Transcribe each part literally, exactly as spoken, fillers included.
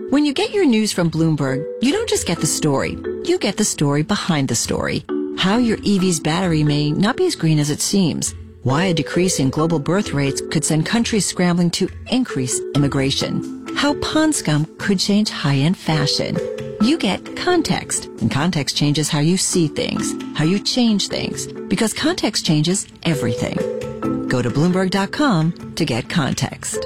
When you get your news from Bloomberg, you don't just get the story. You get the story behind the story. How your E V's battery may not be as green as it seems. Why a decrease in global birth rates could send countries scrambling to increase immigration. How pond scum could change high-end fashion. You get context, and context changes how you see things, how you change things, because context changes everything. Go to Bloomberg dot com to get context.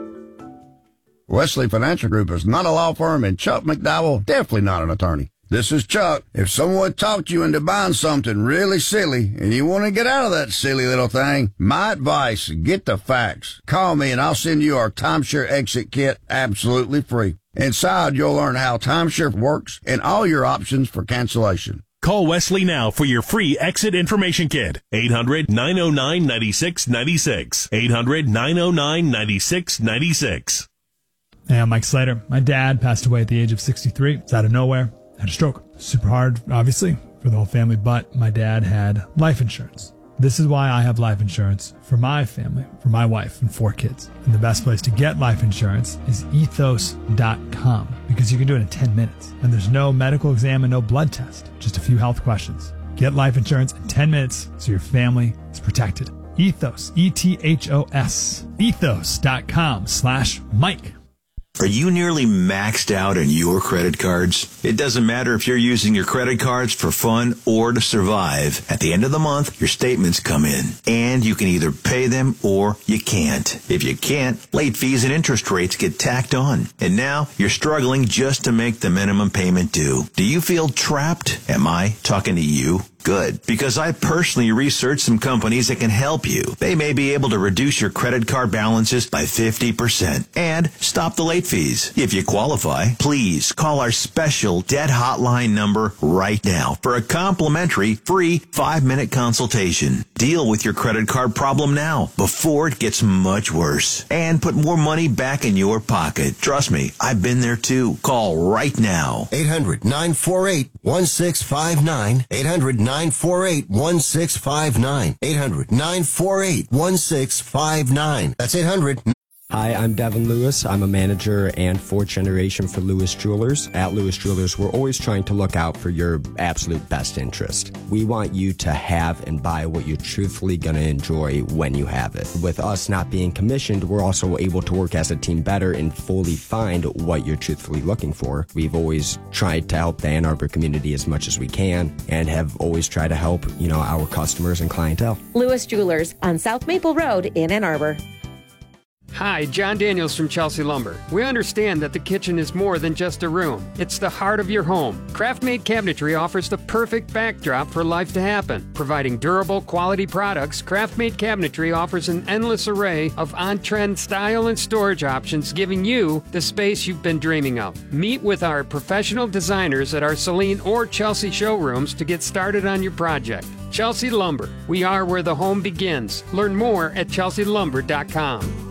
Wesley Financial Group is not a law firm, and Chuck McDowell definitely not an attorney. This is Chuck. If someone talked you into buying something really silly and you want to get out of that silly little thing, my advice, get the facts. Call me and I'll send you our timeshare exit kit absolutely free. Inside, you'll learn how timeshare works and all your options for cancellation. Call Wesley now for your free exit information kit. eight hundred, nine oh nine, nine six nine six. eight hundred, nine oh nine, nine six nine six. Hey, I'm Mike Slater. My dad passed away at the age of sixty-three. It's out of nowhere. Had a stroke. Super hard, obviously, for the whole family, but my dad had life insurance. This is why I have life insurance for my family, for my wife and four kids. And the best place to get life insurance is ethos dot com, because you can do it in ten minutes. And there's no medical exam and no blood test, just a few health questions. Get life insurance in ten minutes so your family is protected. Ethos, E T H O S, ethos dot com slash Mike. Are you nearly maxed out on your credit cards? It doesn't matter if you're using your credit cards for fun or to survive. At the end of the month, your statements come in, and you can either pay them or you can't. If you can't, late fees and interest rates get tacked on. And now you're struggling just to make the minimum payment due. Do you feel trapped? Am I talking to you? Good, because I personally researched some companies that can help you. They may be able to reduce your credit card balances by fifty percent and stop the late fees. If you qualify, please call our special debt hotline number right now for a complimentary free five-minute consultation. Deal with your credit card problem now before it gets much worse and put more money back in your pocket. Trust me, I've been there too. Call right now. eight hundred, nine four eight, one six five nine. eight hundred, nine four eight, one six five nine. eight hundred, nine four eight, one six five nine. That's eight hundred. Hi, I'm Devin Lewis. I'm a manager and fourth generation for Lewis Jewelers. At Lewis Jewelers, we're always trying to look out for your absolute best interest. We want you to have and buy what you're truthfully going to enjoy when you have it. With us not being commissioned, we're also able to work as a team better and fully find what you're truthfully looking for. We've always tried to help the Ann Arbor community as much as we can and have always tried to help, you know, our customers and clientele. Lewis Jewelers on South Maple Road in Ann Arbor. Hi, John Daniels from Chelsea Lumber. We understand that the kitchen is more than just a room. It's the heart of your home. Craft-made cabinetry offers the perfect backdrop for life to happen. Providing durable, quality products, Craft-made cabinetry offers an endless array of on-trend style and storage options, giving you the space you've been dreaming of. Meet with our professional designers at our Saline or Chelsea showrooms to get started on your project. Chelsea Lumber. We are where the home begins. Learn more at chelsea lumber dot com.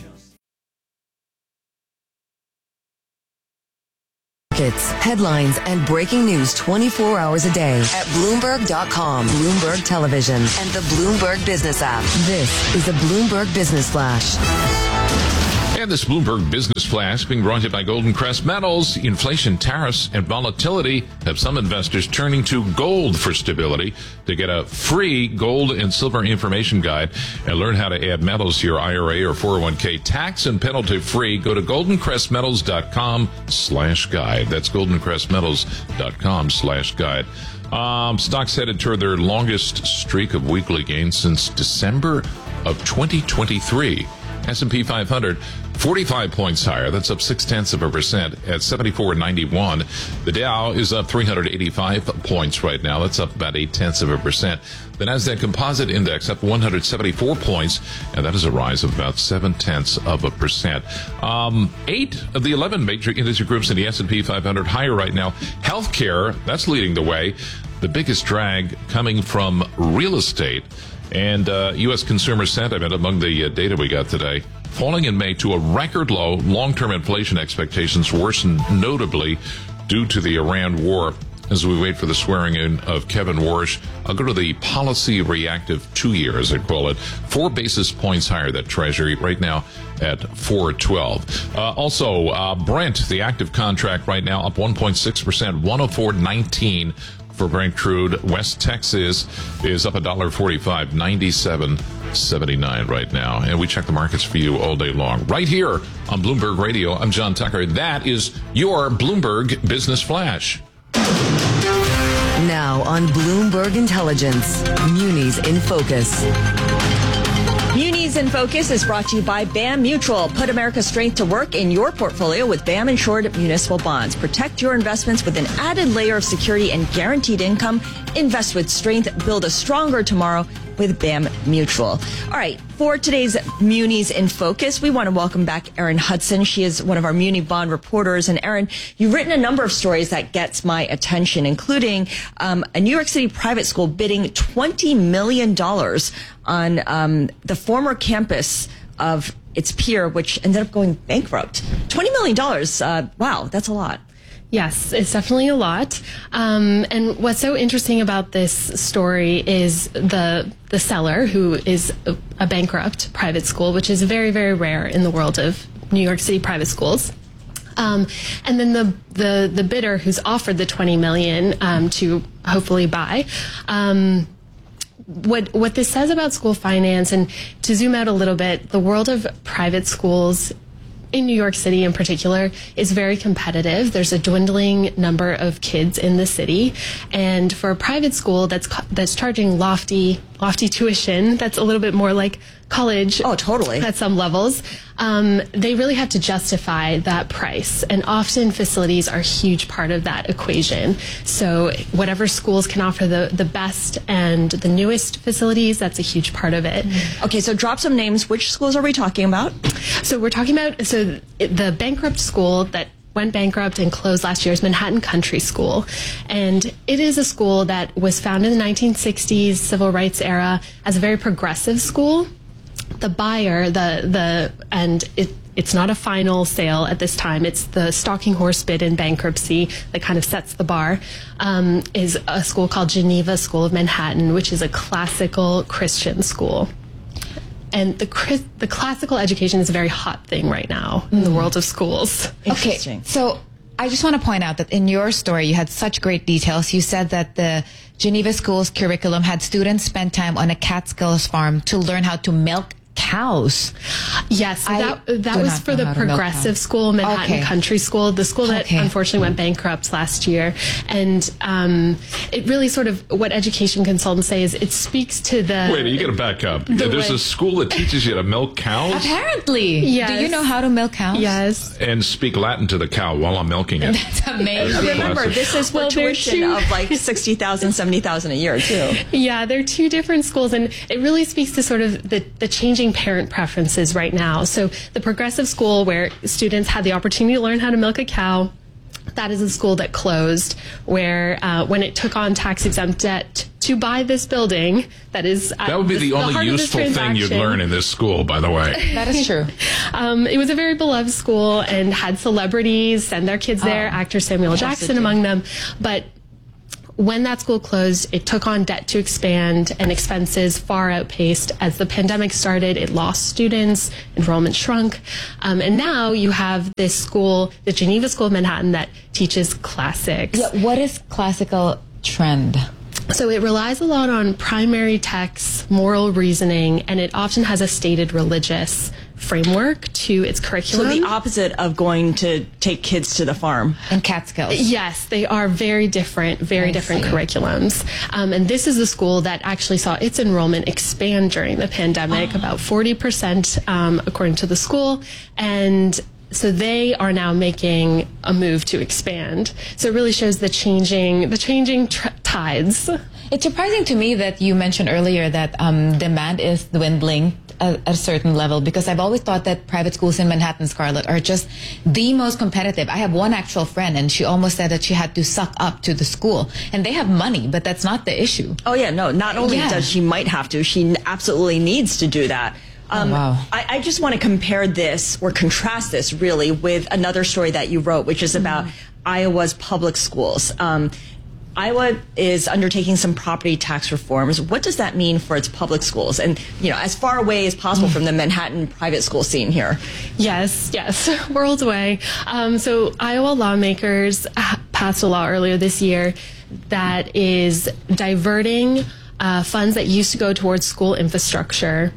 Headlines and breaking news twenty-four hours a day at Bloomberg dot com, Bloomberg Television, and the Bloomberg Business app. This is the Bloomberg Business Flash. And this Bloomberg Business Flash being brought to you by Golden Crest Metals. Inflation, tariffs, and volatility have some investors turning to gold for stability. To get a free gold and silver information guide and learn how to add metals to your I R A or four oh one k tax and penalty free, go to golden crest metals dot com slash guide. That's golden crest metals dot com slash guide. Um, stocks headed toward their longest streak of weekly gains since December of twenty twenty-three. S and P five hundred, forty-five points higher. That's up six-tenths of a percent at seventy-four ninety-one. The Dow is up three hundred eighty-five points right now. That's up about eight-tenths of a percent. The Nasdaq Composite Index up one hundred seventy-four points, and that is a rise of about seven-tenths of a percent. Um, eight of the eleven major industry groups in the S and P five hundred higher right now. Healthcare, that's leading the way. The biggest drag coming from real estate. And uh, U S consumer sentiment among the uh, data we got today, falling in May to a record low. Long-term inflation expectations worsened notably due to the Iran war. As we wait for the swearing in of Kevin Warsh, I'll go to the policy reactive two-year, as I call it. Four basis points higher, that Treasury right now at four twelve. Uh, also, uh, Brent, the active contract right now, up one point six percent, one oh four nineteen for Brent crude. West Texas is up one dollar forty-five, ninety-seven seventy-nine right now. And we check the markets for you all day long. Right here on Bloomberg Radio, I'm John Tucker. That is your Bloomberg Business Flash. Now on Bloomberg Intelligence, Munis in Focus. Munis in Focus is brought to you by B A M Mutual. Put America's strength to work in your portfolio with B A M insured municipal bonds. Protect your investments with an added layer of security and guaranteed income. Invest with strength. Build a stronger tomorrow with B A M Mutual. All right. For today's Munis in Focus, we want to welcome back Erin Hudson. She is one of our Muni Bond reporters. And Erin, you've written a number of stories that gets my attention, including um, a New York City private school bidding twenty million dollars on um, the former campus of its peer, which ended up going bankrupt. twenty million dollars. Uh, wow, that's a lot. Yes, it's definitely a lot. Um, and what's so interesting about this story is the the seller, who is a, a bankrupt private school, which is very, very rare in the world of New York City private schools. Um, and then the, the the bidder who's offered the twenty million dollars um, to hopefully buy. Um, what what this says about school finance, and to zoom out a little bit, the world of private schools in New York City in particular is very competitive. There's a dwindling number of kids in the city, and for a private school that's that's charging lofty lofty tuition, that's a little bit more like college. Oh, totally. At some levels, um, they really have to justify that price, and often facilities are a huge part of that equation. So whatever schools can offer the the best and the newest facilities, that's a huge part of it. Okay, so drop some names. Which schools are we talking about? So we're talking about so the bankrupt school that went bankrupt and closed last year is Manhattan Country School. And it is a school that was founded in the nineteen sixties, civil rights era, as a very progressive school. The buyer, the the and it it's not a final sale at this time. It's the stalking horse bid in bankruptcy that kind of sets the bar. Um, is a school called Geneva School of Manhattan, which is a classical Christian school. And the the classical education is a very hot thing right now in the world of schools. Okay, so I just want to point out that in your story, you had such great details. You said that the Geneva School's curriculum had students spend time on a Catskills farm to learn how to milk cows. Yes, so that, that was for the progressive school, Manhattan okay. Country School, the school that okay. unfortunately went bankrupt last year. And um, it really sort of, what education consultants say is it speaks to the... Wait, you got to back up. The There's way- a school that teaches you to milk cows? Apparently. Yes. Do you know how to milk cows? Yes. And speak Latin to the cow while I'm milking it. That's amazing. Remember, this is for Well, they're tuition two- of like sixty thousand dollars, seventy thousand dollars a year, too. Yeah, they're two different schools, and it really speaks to sort of the, the changing parent preferences right now. So the progressive school where students had the opportunity to learn how to milk a cow, that is a school that closed, where uh, when it took on tax-exempt debt to buy this building, that is... That would be the, the only heart of this useful thing you'd transaction. learn in this school, by the way. That is true. Um, it was a very beloved school and had celebrities send their kids there, Oh. actor Samuel Yes, it Jackson did. among them. But when that school closed, it took on debt to expand, and expenses far outpaced. As the pandemic started, it lost students, enrollment shrunk. Um, and now you have this school, the Geneva School of Manhattan, that teaches classics. Yeah, what is classical trend? So it relies a lot on primary texts, moral reasoning, and it often has a stated religious framework to its So curriculum. the opposite of going to take kids to the farm. And Catskills. Yes, they are very different, very I different see. curriculums. Um, and this is the school that actually saw its enrollment expand during the pandemic, about forty percent um, according to the school. And so they are now making a move to expand. So it really shows the changing, the changing tr- tides. It's surprising to me that you mentioned earlier that um, demand is dwindling at a certain level, because I've always thought that private schools in Manhattan, Scarlett, are just the most competitive. I have one actual friend, and she almost said that she had to suck up to the school. And they have money, but that's not the issue. Oh, yeah, no, not only Yeah. does she might have to, she absolutely needs to do that. Um, Oh, wow. I, I just want to compare this or contrast this really with another story that you wrote, which is about Iowa's public schools. Um, Iowa is undertaking some property tax reforms. What does that mean for its public schools? And, you know, as far away as possible from the Manhattan private school scene here. Yes, yes, worlds away. Um, so Iowa lawmakers passed a law earlier this year that is diverting uh, funds that used to go towards school infrastructure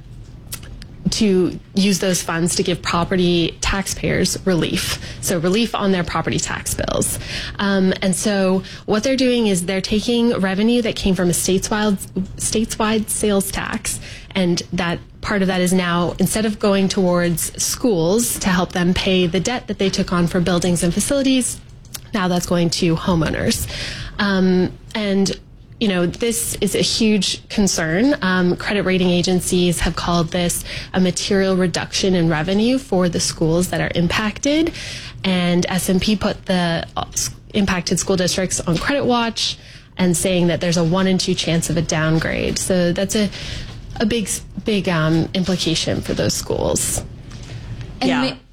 to use those funds to give property taxpayers relief. So relief on their property tax bills. Um, and so what they're doing is they're taking revenue that came from a stateswide, stateswide sales tax, and that part of that is now, instead of going towards schools to help them pay the debt that they took on for buildings and facilities, now that's going to homeowners. Um, and You know, this is a huge concern. Um, credit rating agencies have called this a material reduction in revenue for the schools that are impacted. And S and P put the impacted school districts on credit watch and saying that there's a one in two chance of a downgrade. So that's a, a big, big um, implication for those schools. And yeah. May-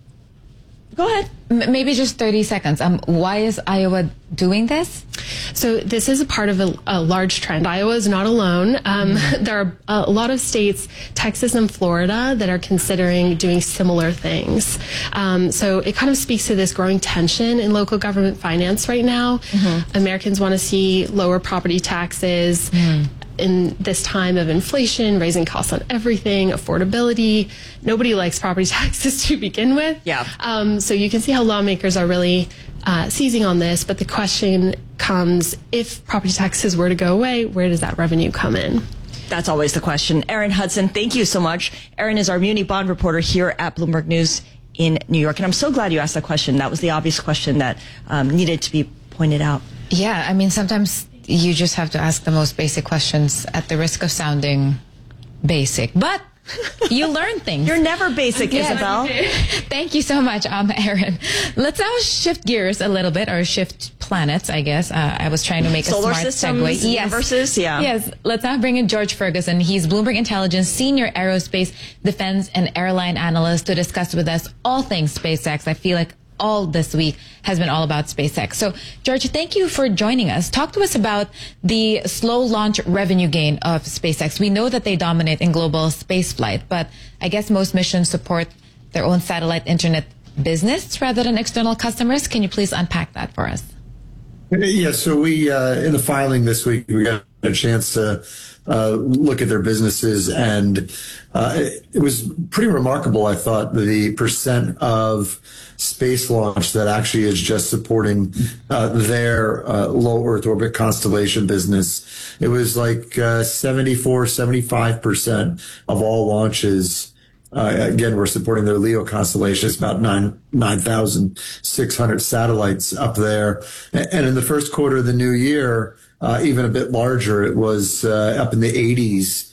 Go ahead. M- maybe just thirty seconds. Um, why is Iowa doing this? So this is a part of a, a large trend. Iowa is not alone. Um, mm-hmm. There are a lot of states, Texas and Florida, that are considering doing similar things. Um, so it kind of speaks to this growing tension in local government finance right now. Mm-hmm. Americans want to see lower property taxes. Mm. In this time of inflation, raising costs on everything, affordability, nobody likes property taxes to begin with. Yeah. Um, so you can see how lawmakers are really uh, seizing on this. But the question comes, if property taxes were to go away, where does that revenue come in? That's always the question. Erin Hudson, thank you so much. Erin is our Muni Bond reporter here at Bloomberg News in New York. And I'm so glad you asked that question. That was the obvious question that um, needed to be pointed out. Yeah, I mean, sometimes you just have to ask the most basic questions at the risk of sounding basic. But you learn things. You're never basic, yes. Isabel. Thank you so much, um, Erin. Let's now shift gears a little bit, or shift planets, I guess. Uh, I was trying to make Solar a smart systems, segue. Yes. Universes, yeah. Yes. Let's now bring in George Ferguson. He's Bloomberg Intelligence Senior Aerospace, Defense, and Airline Analyst to discuss with us all things SpaceX. I feel like all this week has been all about SpaceX. So, George, thank you for joining us. Talk to us about the slow launch revenue gain of SpaceX. We know that they dominate in global spaceflight, but I guess most missions support their own satellite internet business rather than external customers. Can you please unpack that for us? Yeah, so we, uh, in the filing this week, we got a chance to uh, look at their businesses, and uh, it, it was pretty remarkable, I thought, the percent of space launch that actually is just supporting uh, their uh, low Earth orbit constellation business. It was like uh, seventy-four, seventy-five percent of all launches. Uh, again, we're supporting their Leo constellation. It's about nine, nine thousand six hundred satellites up there. And in the first quarter of the new year, uh, even a bit larger, it was uh, up in the eighties.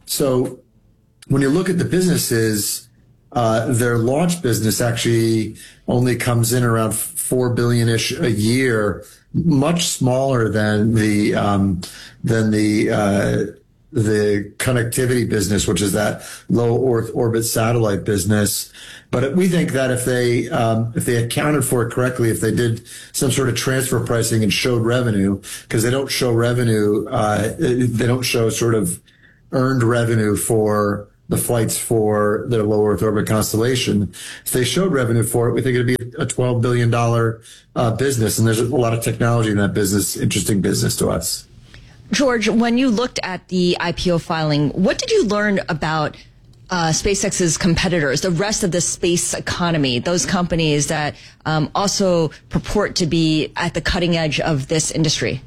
So when you look at the businesses, uh, their launch business actually only comes in around four billion ish a year, much smaller than the, um, than the, uh, the connectivity business, which is that low Earth orbit satellite business. But we think that if they, um, if they accounted for it correctly, if they did some sort of transfer pricing and showed revenue, because they don't show revenue, uh, they don't show sort of earned revenue for the flights for their low Earth orbit constellation. If they showed revenue for it, we think it'd be a twelve billion dollars uh, business. And there's a lot of technology in that business, interesting business to us. George, when you looked at the I P O filing, what did you learn about uh, SpaceX's competitors, the rest of the space economy, those companies that um, also purport to be at the cutting edge of this industry?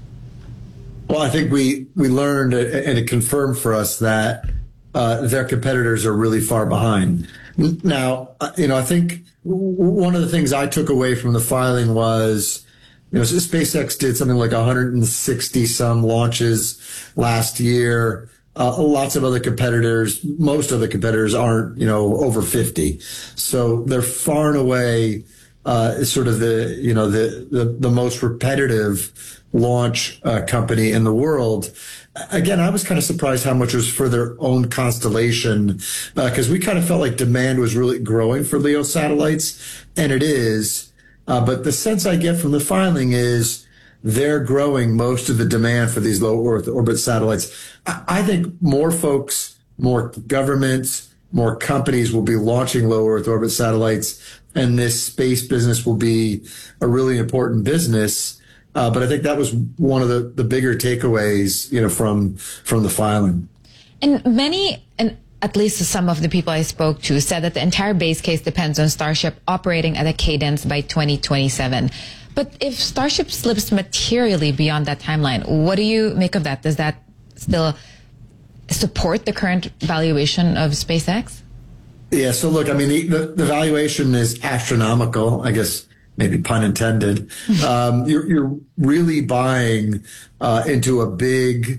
Well, I think we, we learned, and it confirmed for us that uh, their competitors are really far behind. Now, you know, I think one of the things I took away from the filing was, you know, so SpaceX did something like one hundred sixty some launches last year. Uh, lots of other competitors, most of the competitors aren't, you know, over fifty. So they're far and away, uh, sort of the, you know, the, the, the most repetitive launch uh, company in the world. Again, I was kind of surprised how much was for their own constellation, because uh, we kind of felt like demand was really growing for LEO satellites, and it is. Uh, but the sense I get from the filing is they're growing most of the demand for these low Earth orbit satellites. I, I think more folks, more governments, more companies will be launching low Earth orbit satellites, and this space business will be a really important business. Uh, but I think that was one of the, the bigger takeaways, you know, from from the filing. And many, and at least some of the people I spoke to, said that the entire base case depends on Starship operating at a cadence by twenty twenty-seven. But if Starship slips materially beyond that timeline, what do you make of that? Does that still support the current valuation of SpaceX? Yeah, so look, I mean, the, the, the valuation is astronomical, I guess, maybe pun intended. Um, you're, you're really buying uh, into a big,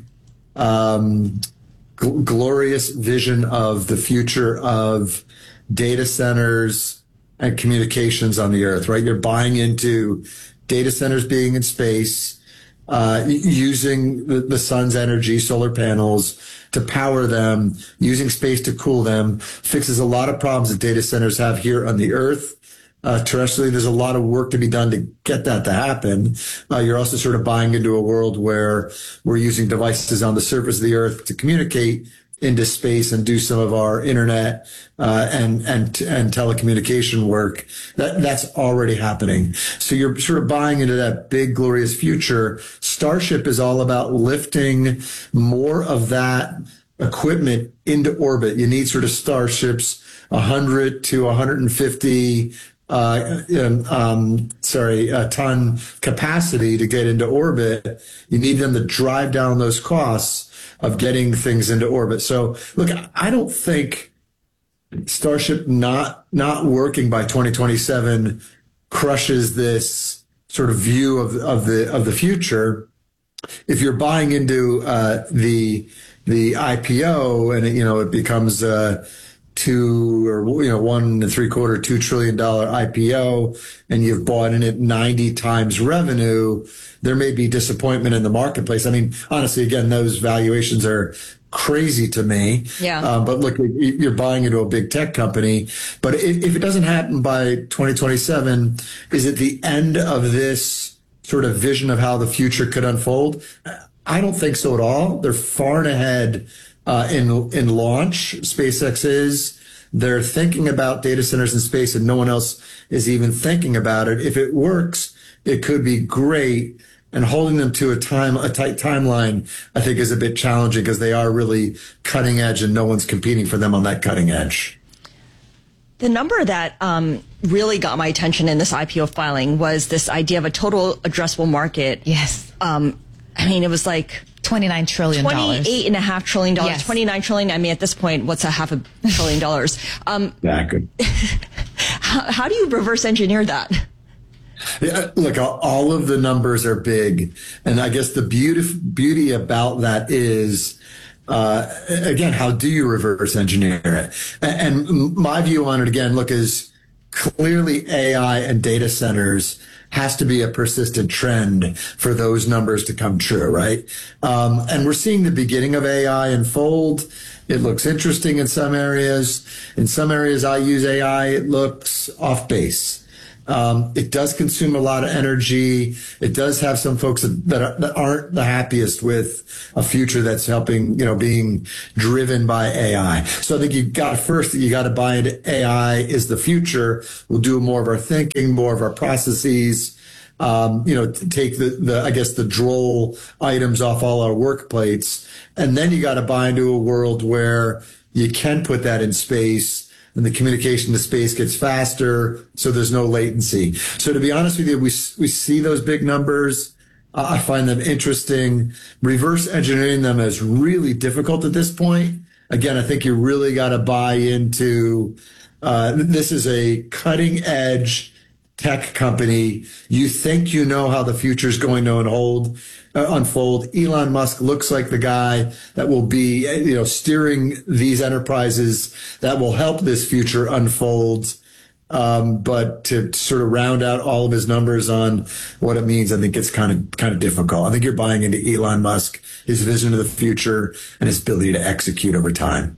um, gl- glorious vision of the future of data centers and communications on the Earth, right? You're buying into data centers being in space, uh, using the, the sun's energy, solar panels, to power them, using space to cool them, fixes a lot of problems that data centers have here on the Earth. Uh, terrestrially, there's a lot of work to be done to get that to happen. Uh, you're also sort of buying into a world where we're using devices on the surface of the Earth to communicate into space and do some of our internet uh, and and and telecommunication work. That that's already happening. So you're sort of buying into that big glorious future. Starship is all about lifting more of that equipment into orbit. You need sort of Starships one hundred to one hundred fifty uh um sorry uh, ton capacity to get into orbit. You need them to drive down those costs of getting things into orbit. So look, I don't think Starship not not working by twenty twenty-seven crushes this sort of view of of the of the future. If you're buying into uh the the I P O and it, you know it becomes uh two or you know one and three quarter two trillion dollar I P O and you've bought in at ninety times revenue, there may be disappointment in the marketplace. I mean, honestly, again, those valuations are crazy to me. Yeah. Um, but look, you're buying into a big tech company. But if, if it doesn't happen by twenty twenty-seven, is it the end of this sort of vision of how the future could unfold? I don't think so at all. They're far ahead uh, in in launch. SpaceX is. They're thinking about data centers in space, and no one else is even thinking about it. If it works, it could be great. And holding them to a time, a tight timeline, I think is a bit challenging because they are really cutting edge and no one's competing for them on that cutting edge. The number that um, really got my attention in this I P O filing was this idea of a total addressable market. Yes. Um, I mean, it was like twenty-nine trillion dollars. twenty-eight and a half trillion dollars. Yes. twenty-nine trillion. I mean, at this point, what's a half a trillion dollars? Um, yeah, good. how, how do you reverse engineer that? Yeah, look, all of the numbers are big. And I guess the beauty, beauty about that is, uh, again, how do you reverse engineer it? And my view on it, again, look, is clearly A I and data centers has to be a persistent trend for those numbers to come true, right? Um, and we're seeing the beginning of A I unfold. It looks interesting in some areas. In some areas I use A I, it looks off base. Um, it does consume a lot of energy. It does have some folks that, that, are, that aren't the happiest with a future that's helping, you know, being driven by A I. So I think you got first, you got to buy into A I is the future. We'll do more of our thinking, more of our processes. Um, you know, take the, the, I guess the droll items off all our work plates. And then you got to buy into a world where you can put that in space. And the communication to space gets faster, so there's no latency. So to be honest with you, we we see those big numbers. Uh, I find them interesting. Reverse engineering them is really difficult at this point. Again, I think you really got to buy into uh, this is a cutting edge tech company. You think you know how the future is going to unfold. Uh, unfold. Elon Musk looks like the guy that will be, you know, steering these enterprises that will help this future unfold. Um, but to sort of round out all of his numbers on what it means, I think it's kind of kind of difficult. I think you're buying into Elon Musk, his vision of the future, and his ability to execute over time.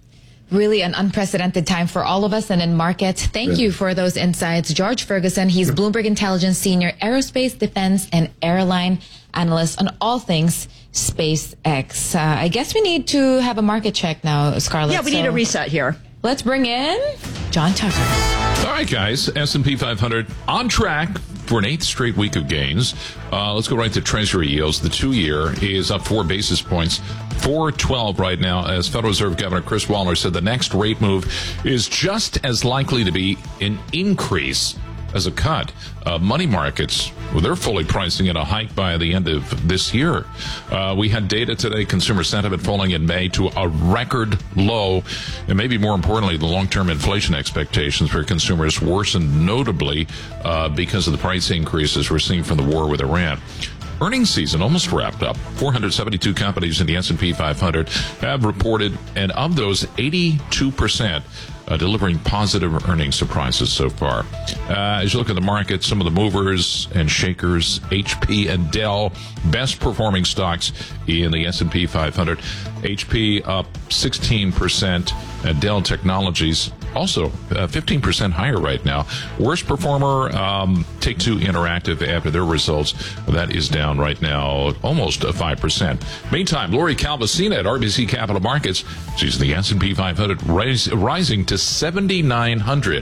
really an unprecedented time for all of us and in markets. Thank Yeah. you for those insights. George Ferguson, he's Bloomberg Intelligence Senior Aerospace, Defense, and Airline Analyst on all things SpaceX. Uh, I guess we need to have a market check now, Scarlett. Yeah, we need so a reset here. Let's bring in John Tucker. All right, guys. S and P five hundred on track for an eighth straight week of gains. Uh, let's go right to Treasury yields. The two-year is up four basis points, four twelve right now, as Federal Reserve Governor Chris Waller said the next rate move is just as likely to be an increase as a cut. Uh, money markets, well, they're fully pricing in a hike by the end of this year. Uh, we had data today, consumer sentiment falling in May to a record low, and maybe more importantly, the long-term inflation expectations for consumers worsened notably uh, because of the price increases we're seeing from the war with Iran. Earnings season almost wrapped up. four hundred seventy-two companies in the S and P five hundred have reported, and of those, eighty-two percent uh, delivering positive earnings surprises so far. Uh, as you look at the market, some of the movers and shakers, H P and Dell, best performing stocks in the S and P five hundred. H P up sixteen percent, and Dell Technologies also uh, fifteen percent higher right now. Worst performer, um, Take-Two Interactive after their results. That is down right now almost uh, five percent. Meantime, Lori Calvasina at R B C Capital Markets. She's the S and P five hundred rise, rising to seventy-nine hundred.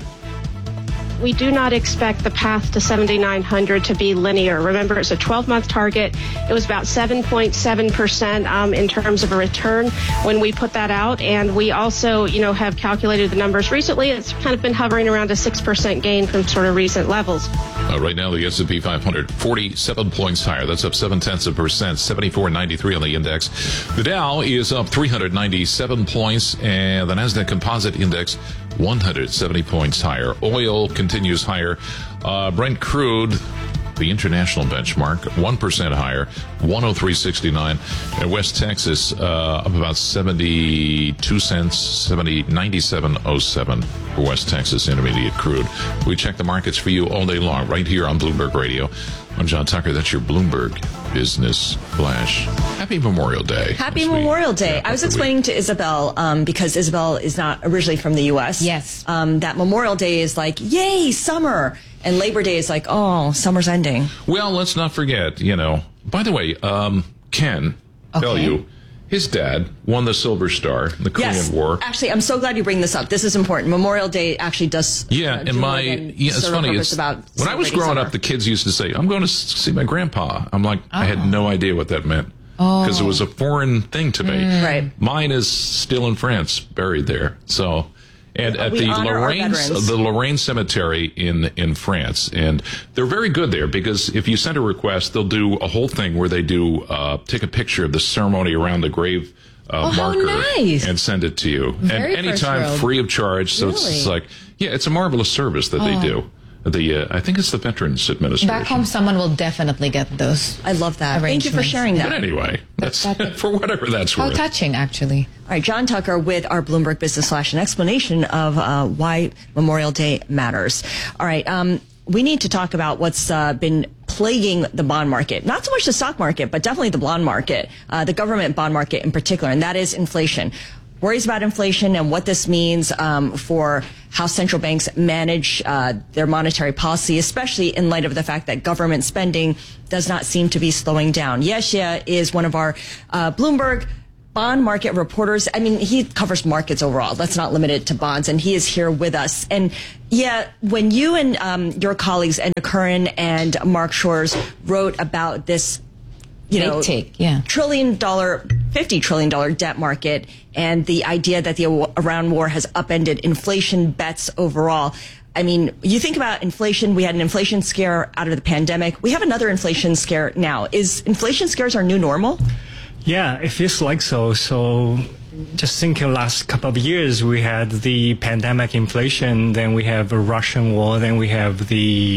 We do not expect the path to seventy-nine hundred to be linear. Remember, it's a twelve-month target. It was about seven point seven percent um, in terms of a return when we put that out. And we also, you know, have calculated the numbers recently. It's kind of been hovering around a six percent gain from sort of recent levels. Uh, right now, the S and P five hundred, forty-seven points higher. That's up seven-tenths of a percent, seventy-four ninety-three on the index. The Dow is up three hundred ninety-seven points, and the NASDAQ Composite Index, one hundred seventy points higher. Oil continues higher. Uh, Brent crude, the international benchmark, one percent higher, one oh three sixty-nine. And West Texas, uh, up about seventy-two cents, seventy ninety-seven oh seven for West Texas Intermediate crude. We check the markets for you all day long, right here on Bloomberg Radio. I'm John Tucker. That's your Bloomberg Business Flash. Happy Memorial Day. Happy Memorial Day. I was explaining to Isabel, um, because Isabel is not originally from the U S. Yes. Um, that Memorial Day is like, yay, summer. And Labor Day is like, oh, summer's ending. Well, let's not forget, you know, by the way, um, Ken, Okay. tell you, his dad won the Silver Star in the Korean Yes. War. Actually, I'm so glad you bring this up. This is important. Memorial Day actually does. Yeah, uh, do and more my, than yeah, it's serve a funny. purpose It's, about when I was celebrating growing summer. up, the kids used to say, I'm going to see my grandpa. I'm like, I had no idea what that meant. Oh. Because it was a foreign thing to me. Mm. Right. Mine is still in France, buried there. So, and at We the honor our Lorraine, veterans. the Lorraine Cemetery in in France, and they're very good there because if you send a request, they'll do a whole thing where they do uh, take a picture of the ceremony around the grave. Uh, Oh, how marker nice. and send it to you, Very and first anytime row. free of charge. So it's, it's Really? like, yeah, it's a marvelous service that Oh. they do. The uh, I think it's the Veterans Administration. Back home, someone will definitely get those. I love that. Thank you for sharing that. But anyway, that's for whatever that's How worth. touching, actually. All right, John Tucker with our Bloomberg Business Flash, an explanation of uh, why Memorial Day matters. All right, um, we need to talk about what's uh, been plaguing the bond market. Not so much the stock market, but definitely the bond market, uh, the government bond market in particular, and that is inflation. Worries about inflation and what this means um, for how central banks manage uh, their monetary policy, especially in light of the fact that government spending does not seem to be slowing down. Yeshia is one of our uh, Bloomberg bond market reporters. I mean, he covers markets overall. Let's not limit it to bonds. And he is here with us. And yeah, when you and um, your colleagues, Edna Curran and Mark Shores, wrote about this, you Big know, take, yeah. trillion dollar, fifty trillion dollar debt market, and the idea that the Iran war has upended inflation bets overall. I mean, you think about inflation. We had an inflation scare out of the pandemic. We have another inflation scare now. Is inflation scares our new normal? Yeah, it feels like so. So just think the last couple of years, we had the pandemic inflation, then we have a Russian war, then we have the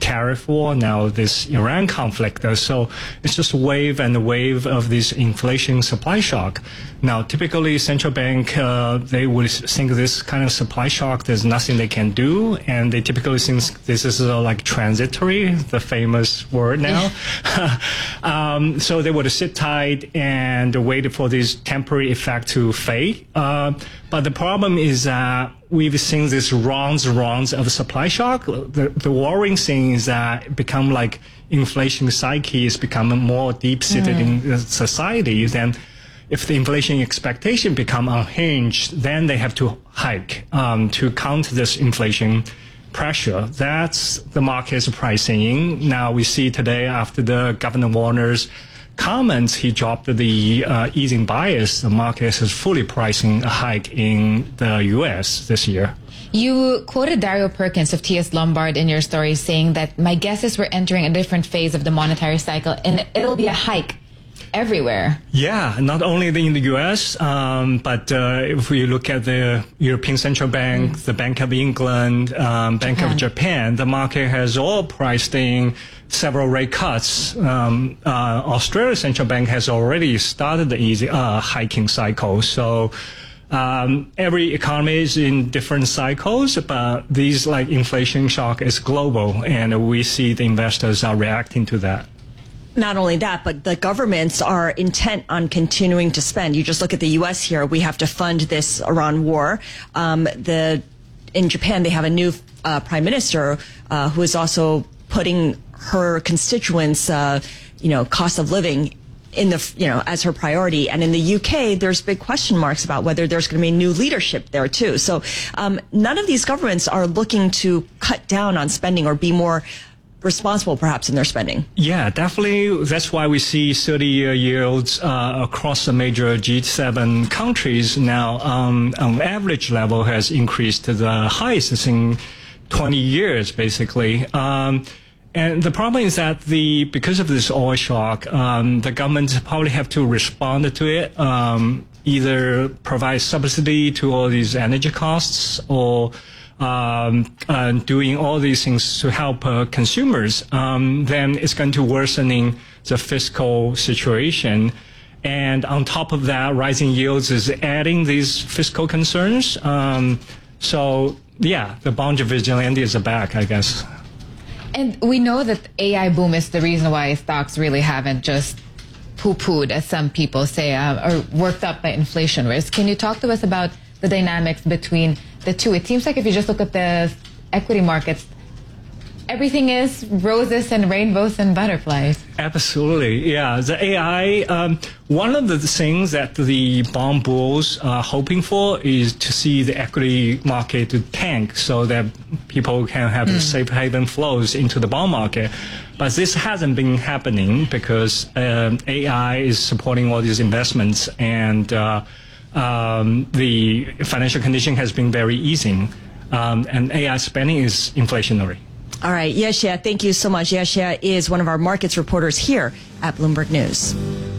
tariff war, now this Iran conflict. Uh, so it's just a wave and a wave of this inflation supply shock. Now, typically, central bank, uh, they would think this kind of supply shock, there's nothing they can do, and they typically think this is uh, like transitory, the famous word now. um, so they would sit tight and wait for this temporary effect to fade. Uh, but the problem is that we've seen this rounds and rounds of supply shock. The, the worrying thing is that it become like inflation psyche is becoming more deep-seated mm. in society. Then if the inflation expectation become unhinged, then they have to hike um, to counter this inflation pressure. That's the market's pricing in. Now we see today after the Governor Warner's comments, he dropped the uh, easing bias. The market is fully pricing a hike in the U S this year. You quoted Dario Perkins of T S Lombard in your story saying that my guess is we're entering a different phase of the monetary cycle and it'll be a hike everywhere. Yeah, not only in the U S, um, but uh, if we look at the European Central Bank, mm. the Bank of England, um, Bank Japan. of Japan, the market has all priced in several rate cuts. Um, uh, Australia's Central Bank has already started the easy uh, hiking cycle. So um, every economy is in different cycles, but these like inflation shock is global, and we see the investors are reacting to that. Not only that, but the governments are intent on continuing to spend. You just look at the U S here. We have to fund this Iran war. Um, the in Japan, they have a new uh, prime minister uh, who is also putting her constituents, uh, you know, cost of living in the, you know, as her priority. And in the U K, there's big question marks about whether there's going to be new leadership there too. So um, none of these governments are looking to cut down on spending or be more responsible perhaps in their spending. Yeah, definitely. That's why we see thirty-year yields uh, across the major G seven countries now um, on average level has increased to the highest in twenty years, basically. Um, and the problem is that the because of this oil shock, um, the government probably have to respond to it, um, either provide subsidy to all these energy costs or Um, uh, doing all these things to help uh, consumers, um, then it's going to worsening the fiscal situation. And on top of that, rising yields is adding these fiscal concerns. Um, so, yeah, the bond vigilante is back, I guess. And we know that A I boom is the reason why stocks really haven't just poo-pooed, as some people say, uh, or worked up by inflation risk. Can you talk to us about the dynamics between the two? It seems like if you just look at the equity markets, everything is roses and rainbows and butterflies. Absolutely, yeah. The A I, um, one of the things that the bond bulls are hoping for is to see the equity market to tank so that people can have mm. safe haven flows into the bond market. But this hasn't been happening because um, A I is supporting all these investments, and uh, Um, the financial condition has been very easing, um, and A I spending is inflationary. All right, Yeshia, thank you so much. Yeshia is one of our markets reporters here at Bloomberg News.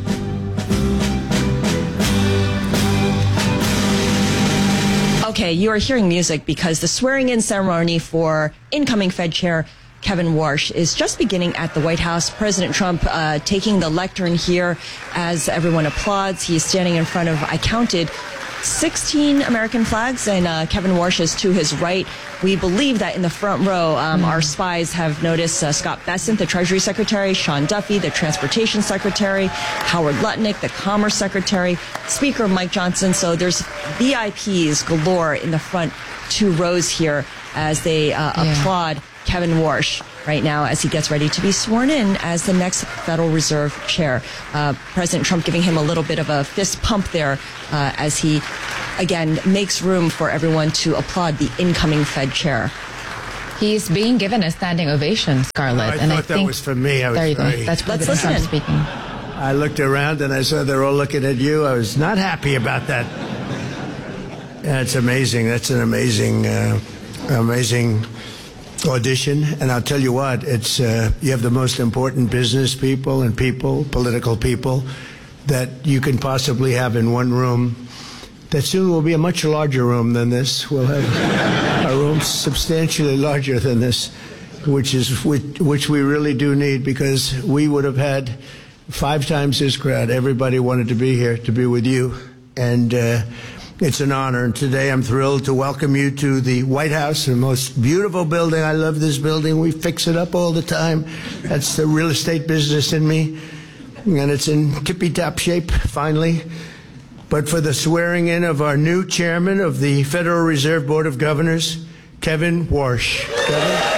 Okay, you are hearing music because the swearing-in ceremony for incoming Fed Chair Kevin Warsh is just beginning at the White House. President Trump uh, taking the lectern here as everyone applauds. He is standing in front of, I counted, sixteen American flags, and uh, Kevin Warsh is to his right. We believe that in the front row, um, mm. our spies have noticed uh, Scott Bessent, the Treasury Secretary, Sean Duffy, the Transportation Secretary, Howard Lutnick, the Commerce Secretary, Speaker Mike Johnson. So there's V I Ps galore in the front two rows here as they uh, yeah. applaud Kevin Warsh right now as he gets ready to be sworn in as the next Federal Reserve Chair. Uh, President Trump giving him a little bit of a fist pump there uh, as he, again, makes room for everyone to applaud the incoming Fed Chair. He's being given a standing ovation, Scarlett. I and thought I think, that was for me. I was there you very, go. That's Let's President listen. Trump speaking. I looked around and I saw they're all looking at you. I was not happy about that. Yeah, it's amazing. That's an amazing, uh, amazing audition. And I'll tell you what, it's uh, you have the most important business people and people, political people, that you can possibly have in one room. That soon will be a much larger room than this. We'll have a room substantially larger than this. which is which, which we really do need, because we would have had five times this crowd. Everybody wanted to be here to be with you, and uh, it's an honor. And today I'm thrilled to welcome you to the White House, the most beautiful building. I love this building. We fix it up all the time. That's the real estate business in me, and it's in tippy-top shape finally. But for the swearing in of our new chairman of the Federal Reserve Board of Governors, Kevin Warsh. Kevin?